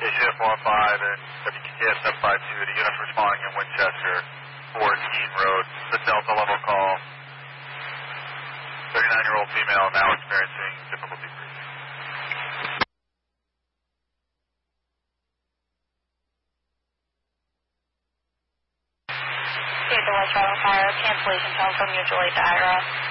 KCF 105 and WTKS 752 to units responding in Winchester, 4 Keene Road. The Delta level call. 39-year-old female now experiencing difficulty breathing. State the West Riding Fire, cancellation tone from mutual aid to IRA.